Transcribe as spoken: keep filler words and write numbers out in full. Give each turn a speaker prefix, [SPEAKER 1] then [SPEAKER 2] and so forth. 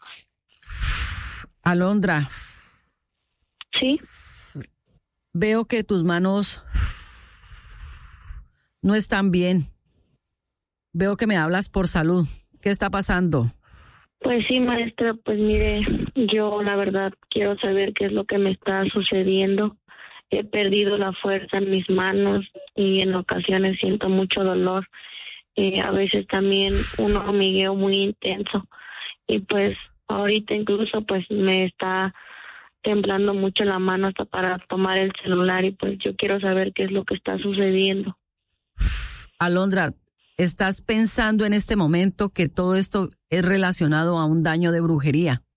[SPEAKER 1] Alondra.
[SPEAKER 2] Sí.
[SPEAKER 1] Veo que tus manos no están bien. Veo que me hablas por salud. ¿Qué está pasando?
[SPEAKER 2] Pues sí, maestra, pues mire, yo la verdad quiero saber qué es lo que me está sucediendo. He perdido la fuerza en mis manos y en ocasiones siento mucho dolor. Y a veces también un hormigueo muy intenso. Y pues ahorita incluso pues me está temblando mucho la mano hasta para tomar el celular y pues yo quiero saber qué es lo que está sucediendo.
[SPEAKER 1] Alondra, ¿estás pensando en este momento que todo esto es relacionado a un daño de brujería?